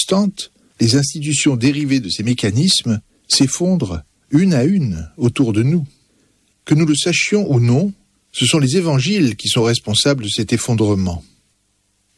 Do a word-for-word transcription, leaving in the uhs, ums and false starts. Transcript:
constante, les institutions dérivées de ces mécanismes s'effondrent une à une autour de nous. Que nous le sachions ou non, ce sont les évangiles qui sont responsables de cet effondrement.